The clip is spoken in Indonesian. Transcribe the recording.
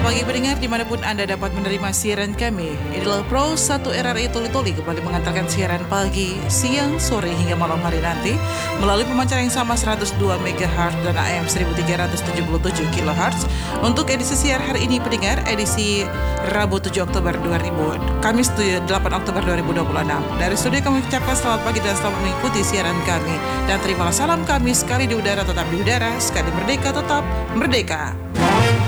pagi pendengar dimanapun Anda dapat menerima siaran kami. Inilah Pro 1 RRI Tuli-Tuli kembali mengantarkan siaran pagi, siang, sore hingga malam hari nanti melalui pemancar yang sama 102 MHz dan AM 1377 kHz untuk edisi siar hari ini pendengar, edisi Rabu 7 Oktober 2000, Kamis 8 Oktober 2026. Dari studio kami ucapkan selamat pagi dan selamat mengikuti siaran kami. Dan terimalah salam kami, sekali di udara tetap di udara, sekali merdeka tetap merdeka.